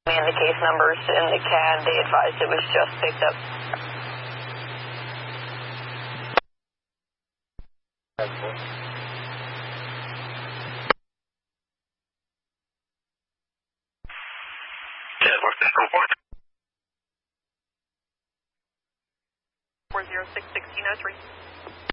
And the case numbers in the CAD, they advised it was just picked up. Yeah, what's this report? 406-1603.